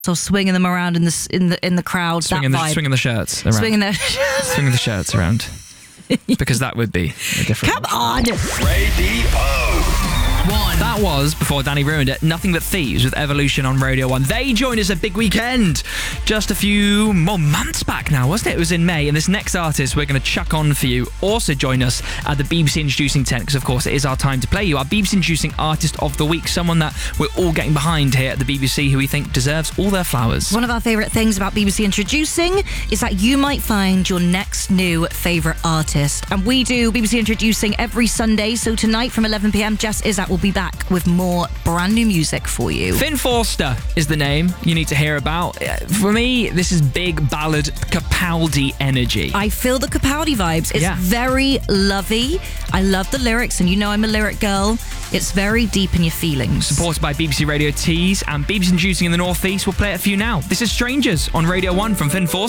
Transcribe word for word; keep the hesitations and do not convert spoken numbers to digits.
or swinging them around in the in the in the crowd. Swinging, that the, vibe. swinging the shirts around. Swinging the swinging the shirts around. Because that would be a different. Come on. Radio One. That was, before Danny ruined it, Nothing But Thieves with Evolution on Radio one. They joined us at Big Weekend just a few more months back now, wasn't it? It was in May. And this next artist we're going to chuck on for you also join us at the B B C Introducing tent, because of course it is our time to play you. Our B B C Introducing Artist of the Week, someone that we're all getting behind here at the B B C who we think deserves all their flowers. One of our favourite things about B B C Introducing is that you might find your next new favourite artist. And we do B B C Introducing every Sunday. So tonight from eleven p m, Jess Izzat will be back with more brand new music for you. Finn Forster is the name you need to hear about. For me, this is big ballad Capaldi energy. I feel the Capaldi vibes. It's Yeah. very lovey. I love the lyrics, and you know I'm a lyric girl. It's very deep in your feelings. Supported by B B C Radio Tees and B B C Introducing in the North East. We'll play it for you now. This is Strangers on Radio one from Finn Forster.